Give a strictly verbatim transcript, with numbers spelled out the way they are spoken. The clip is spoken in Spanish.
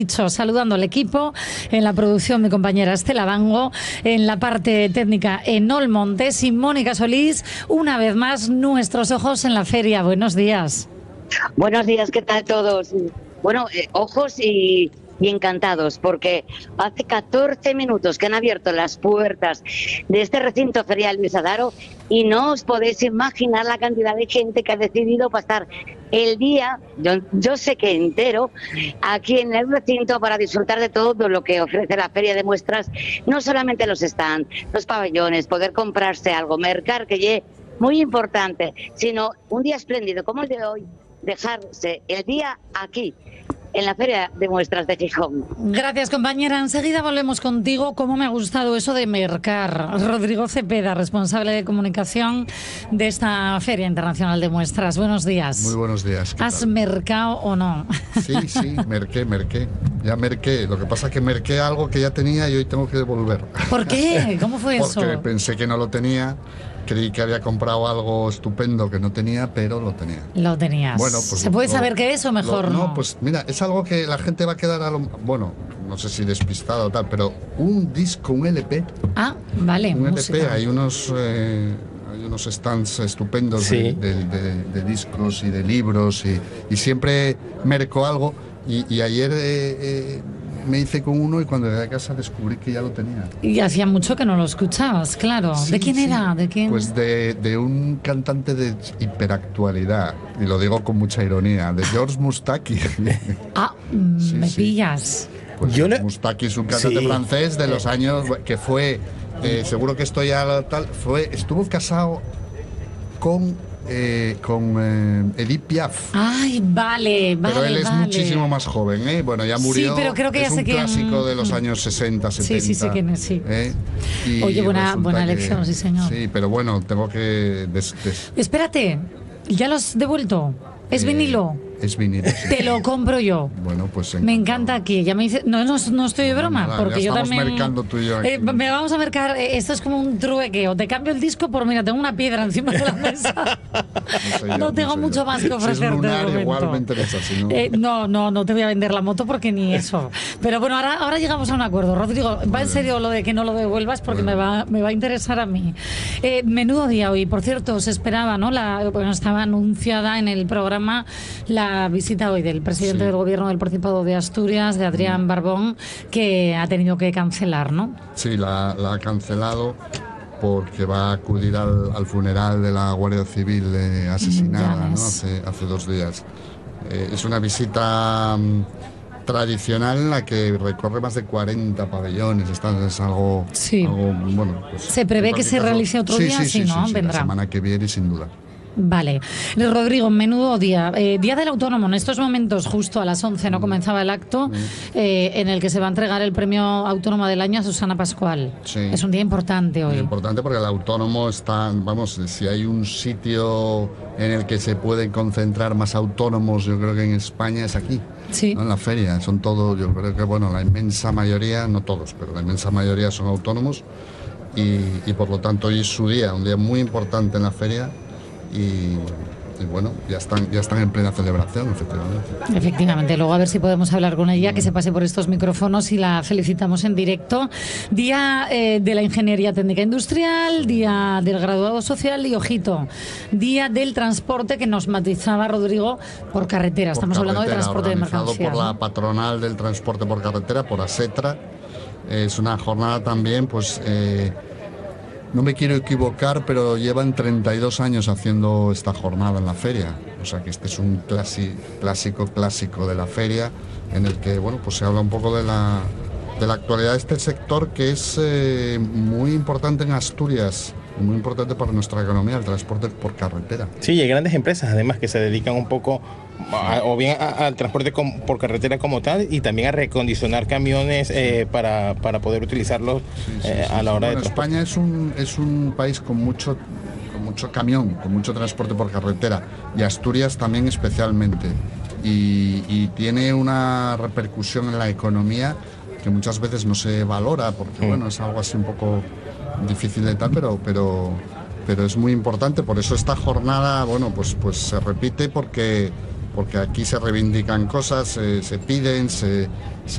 Saludando al equipo, en la producción mi compañera Estela Bango, en la parte técnica Enol Montes y Mónica Solís, una vez más nuestros ojos en la feria. Buenos días. Buenos días, ¿qué tal todos? Bueno, eh, ojos y, y encantados, porque hace catorce minutos que han abierto las puertas de este recinto ferial Luis Adaro y no os podéis imaginar la cantidad de gente que ha decidido pasar el día, yo, yo sé que entero, aquí en el recinto para disfrutar de todo lo que ofrece la feria de muestras, no solamente los stands, los pabellones, poder comprarse algo, mercar, que es muy importante, sino un día espléndido como el de hoy, dejarse el día aquí, en la Feria de Muestras de Gijón. Gracias, compañera. Enseguida volvemos contigo. ¿Cómo me ha gustado eso de mercar? Rodrigo Cepeda, responsable de comunicación de esta Feria Internacional de Muestras. Buenos días. Muy buenos días. ¿Has mercado o no? Sí, sí, merqué, merqué. Ya merqué. Lo que pasa es que merqué algo que ya tenía y hoy tengo que devolver. ¿Por qué? ¿Cómo fue Porque eso? Porque pensé que no lo tenía. Creí que había comprado algo estupendo que no tenía, pero lo tenía. Lo tenías. Bueno, pues ¿Se puede lo, saber qué es o mejor lo, no? No, pues mira, es algo que la gente va a quedar a lo... Bueno, no sé si despistado o tal, pero un disco, un L P. Ah, vale, un música. L P, hay unos... Eh, hay unos stands estupendos sí. de, de, de, de discos y de libros y, y siempre merco algo y, y ayer... Eh, eh, me hice con uno y cuando llegué a casa descubrí que ya lo tenía. Y hacía mucho que no lo escuchabas, claro. Sí, ¿De quién sí. era? ¿De quién? Pues de, de un cantante de hiperactualidad, y lo digo con mucha ironía, de George Moustaki. Ah, sí, me sí. pillas. Pues Yo George le... Moustaki es un cantante sí. francés de los años que fue, eh, seguro que esto ya tal, fue, estuvo casado con... Eh, con eh, Edith Piaf. Ay, vale, vale. Pero él es vale. muchísimo más joven, ¿eh? Bueno, ya murió. Sí, pero creo que ya es sé un quién... clásico de los años sesenta, setenta. Sí, sí, sí, quién es, sí. ¿eh? Y Oye, buena, buena elección, que, sí, señor. Sí, pero bueno, tengo que... Des, des... Espérate, ¿ya lo has devuelto? ¿Es eh, vinilo? Es vinilo. Sí. Te lo compro yo. Bueno, pues encantado. Me encanta aquí. Ya me dice, no, no, no estoy de broma, no, nada, porque ya yo estamos también. mercando tú y yo aquí. Eh, me vamos a mercar. Eh, esto es como un trueque. O te cambio el disco por, mira, tengo una piedra encima de la mesa. No, yo, no tengo no mucho yo. más que ofrecerte. Si es lunar, igual me interesa, si no. Eh, no, no, no te voy a vender la moto porque ni eso. Pero bueno, ahora, ahora llegamos a un acuerdo. Rodrigo, va Muy en serio bien. Lo de que no lo devuelvas porque me va, me va a interesar a mí. Eh, menudo día hoy. Por cierto, se esperaba, ¿no? La, bueno, estaba anunciada en el programa la visita hoy de el presidente sí. del Gobierno del Principado de Asturias, de Adrián Barbón, que ha tenido que cancelar, ¿no? Sí, la, la ha cancelado porque va a acudir al, al funeral de la Guardia Civil eh, asesinada, ¿no? hace, hace dos días. Eh, es una visita um, tradicional en la que recorre más de cuarenta pabellones. Está, es algo, sí. algo bueno. Pues, ¿Se prevé que se caso, realice otro sí, día? Sí, sí, sí, ¿no? sí, sí, Vendrá. La semana que viene, sin duda. Vale. Rodrigo, menudo día. Eh, día del Autónomo. En estos momentos, justo a las once, no comenzaba el acto eh, en el que se va a entregar el Premio Autónomo del Año a Susana Pascual. Sí. Es un día importante hoy. Es importante porque el autónomo está, vamos, si hay un sitio en el que se pueden concentrar más autónomos, yo creo que en España es aquí. Sí. ¿no? En la feria. Son todos, yo creo que, bueno, la inmensa mayoría, no todos, pero la inmensa mayoría son autónomos y, y por lo tanto hoy es su día, un día muy importante en la feria. Y, y bueno, ya están, ya están en plena celebración, efectivamente. Efectivamente, luego a ver si podemos hablar con ella, que se pase por estos micrófonos y la felicitamos en directo. Día eh, de la Ingeniería Técnica Industrial, día del Graduado Social y, ojito, día del transporte que nos matizaba Rodrigo por carretera. Estamos por hablando carretera, de transporte de mercancías. Por ¿no? la patronal del transporte por carretera, por ASETRA. Es una jornada también, pues... Eh, No me quiero equivocar, pero llevan treinta y dos años haciendo esta jornada en la feria. O sea que este es un clasi, clásico, clásico de la feria, en el que bueno, pues se habla un poco de la, de la actualidad de este sector que es eh, muy importante en Asturias, muy importante para nuestra economía, el transporte por carretera. Sí, y hay grandes empresas además que se dedican un poco a, o bien al transporte com, por carretera como tal y también a recondicionar camiones eh, para, para poder utilizarlos sí, sí, eh, sí, a la hora bueno, de transporte. España es un, es un país con mucho, con mucho camión, con mucho transporte por carretera y Asturias también especialmente y, y tiene una repercusión en la economía que muchas veces no se valora porque mm. bueno, es algo así un poco difícil de tal, pero, pero, pero es muy importante. Por eso esta jornada, bueno, pues, pues se repite porque, porque aquí se reivindican cosas, se, se piden, se, se